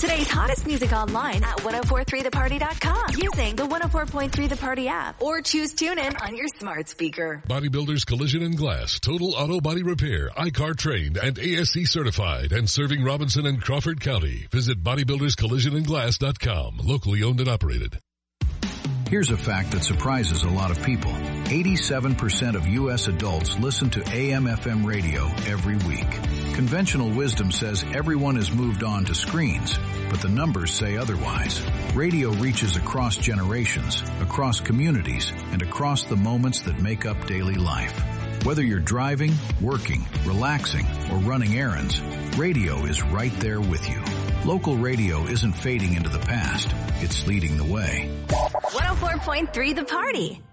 Today's hottest music online at 1043theparty.com using the 104.3 The Party app or choose TuneIn on your smart speaker. Bodybuilders Collision and Glass, total auto body repair, ICAR trained and ASC certified and serving Robinson and Crawford County. Visit bodybuilderscollisionandglass.com, locally owned and operated. Here's a fact that surprises a lot of people. 87% of U.S. adults listen to AM/FM radio every week. Conventional wisdom says everyone has moved on to screens, but the numbers say otherwise. Radio reaches across generations, across communities, and across the moments that make up daily life. Whether you're driving, working, relaxing, or running errands, radio is right there with you. Local radio isn't fading into the past. It's leading the way. 104.3 The Party.